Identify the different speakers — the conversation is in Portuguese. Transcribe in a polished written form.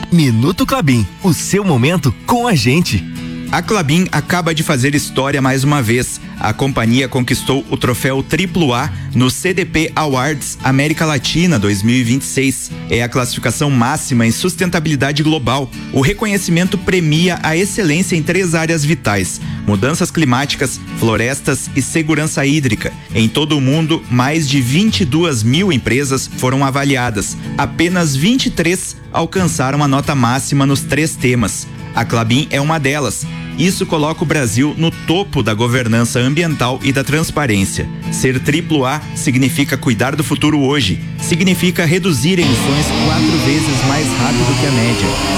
Speaker 1: Minuto Klabin, o seu momento com a gente.
Speaker 2: A Klabin acaba de fazer história mais uma vez. A companhia conquistou o troféu AAA no CDP Awards América Latina 2026. É a classificação máxima em sustentabilidade global. O reconhecimento premia a excelência em 3 áreas vitais: mudanças climáticas, florestas e segurança hídrica. Em todo o mundo, mais de 22 mil empresas foram avaliadas. Apenas 23 alcançaram a nota máxima nos 3 temas. A Klabin é uma delas. Isso coloca o Brasil no topo da governança ambiental e da transparência. Ser AAA significa cuidar do futuro hoje. Significa reduzir emissões 4 vezes mais rápido que a média.